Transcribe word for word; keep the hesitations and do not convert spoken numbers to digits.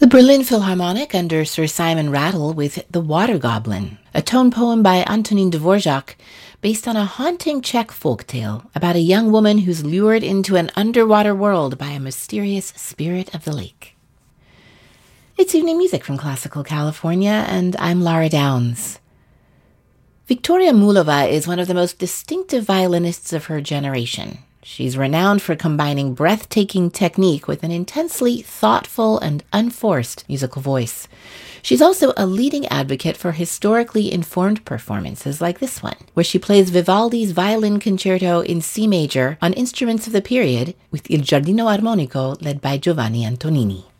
The Berlin Philharmonic under Sir Simon Rattle with The Water Goblin, a tone poem by Antonin Dvorak based on a haunting Czech folktale about a young woman who's lured into an underwater world by a mysterious spirit of the lake. It's evening music from Classical California, and I'm Lara Downs. Viktoria Mullova is one of the most distinctive violinists of her generation. She's renowned for combining breathtaking technique with an intensely thoughtful and unforced musical voice. She's also a leading advocate for historically informed performances like this one, where she plays Vivaldi's Violin Concerto in C major on instruments of the period with Il Giardino Armonico led by Giovanni Antonini.